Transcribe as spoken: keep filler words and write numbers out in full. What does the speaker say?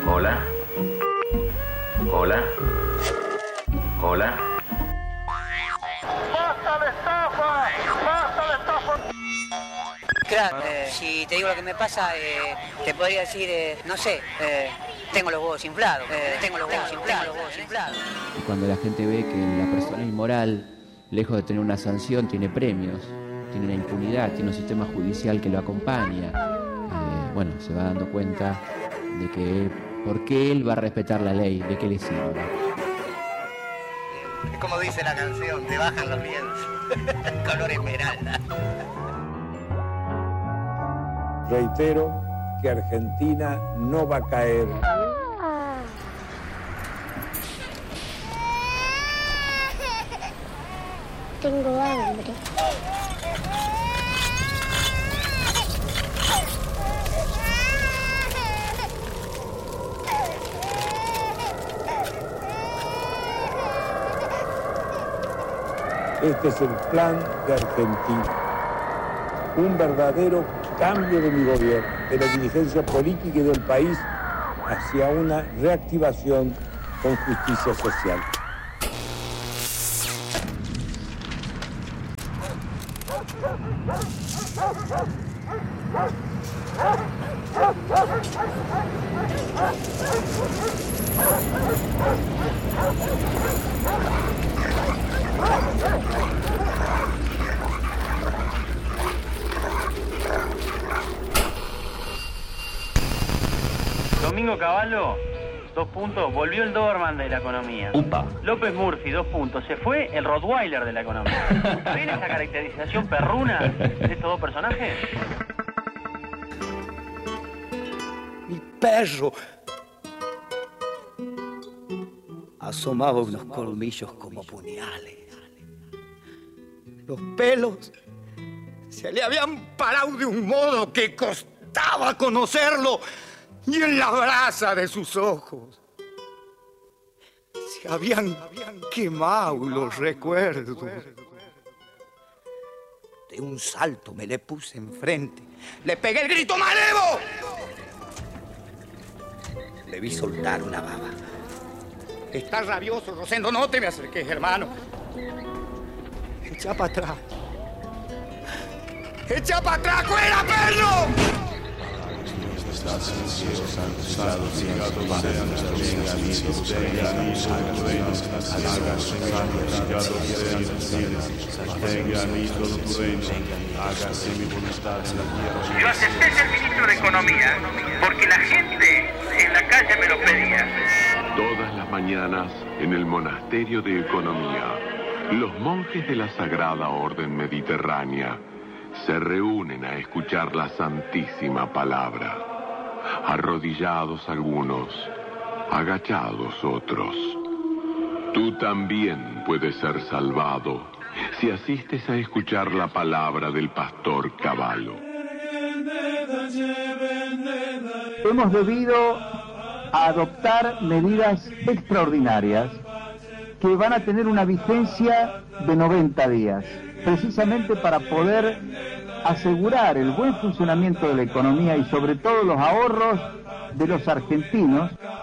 Hola. Hola. Hola. ¡Basta de estafa! ¡Basta de estafa! Claro, eh, si te digo lo que me pasa, eh, te podría decir, eh, no sé, eh, tengo los huevos inflados, eh, tengo los huevos inflados, los huevos inflados. Cuando la gente ve que la persona inmoral, lejos de tener una sanción, tiene premios, tiene una impunidad, tiene un sistema judicial que lo acompaña, eh, bueno, se va dando cuenta de que por qué él va a respetar la ley, de qué le sirve. Es como dice la canción, te bajan los lienzos, color esmeralda. Reitero que Argentina no va a caer. Tengo hambre. Este es el plan de Argentina. Un verdadero cambio de mi gobierno, de la dirigencia política y del país hacia una reactivación con justicia social. Domingo Cavallo, dos puntos, volvió el Doberman de la economía. Upa. López Murphy, dos puntos, se fue el Rottweiler de la economía. ¿Ven esa caracterización perruna de estos dos personajes? Mi perro asomaba unos colmillos como puñales. Los pelos se le habían parado de un modo que costaba conocerlo. Y en la brasa de sus ojos se habían, habían quemado los recuerdos. De un salto me le puse enfrente. Le pegué el grito ¡Malevo! Le vi soltar una baba. Estás rabioso, Rosendo, no te me acerques, hermano. Echa para atrás. ¡Echa para atrás, fuera, perro! Estás en el cielo, santificado sea nuestro nombre, venga a nosotros tu reino, hágase en el cielo, venga a mí todo tu reino, hágase mi voluntad en la tierra. Yo acepté ser ministro de Economía porque la gente en la calle me lo pedía. Todas las mañanas en el Monasterio de Economía, los monjes de la Sagrada Orden Mediterránea se reúnen a escuchar la Santísima Palabra. Arrodillados algunos, agachados otros. Tú también puedes ser salvado si asistes a escuchar la palabra del pastor Cavallo. Hemos debido a adoptar medidas extraordinarias que van a tener una vigencia de noventa días, precisamente para poder asegurar el buen funcionamiento de la economía y sobre todo los ahorros de los argentinos.